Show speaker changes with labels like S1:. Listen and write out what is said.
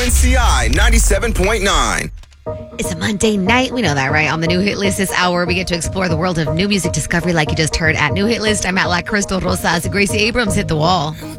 S1: WNCI 97.9.
S2: It's a Monday night. We know that, right? On the New Hit List this hour, we get to explore the world of new music discovery like you just heard at New Hit List. I'm at La Crystal Rosas. Gracie Abrams hit the wall.